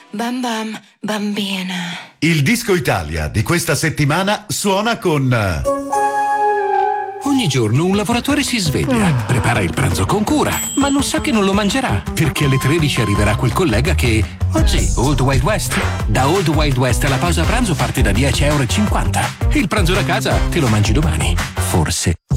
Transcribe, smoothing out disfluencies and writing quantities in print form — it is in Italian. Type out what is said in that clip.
Bam bam, bambina. Il Disco Italia di questa settimana suona con... Ogni giorno un lavoratore si sveglia, prepara il pranzo con cura, ma non sa che non lo mangerà, perché alle 13 arriverà quel collega che... Oggi, Old Wild West. Da Old Wild West la pausa pranzo parte da 10,50 €. Il pranzo da casa te lo mangi domani. Forse.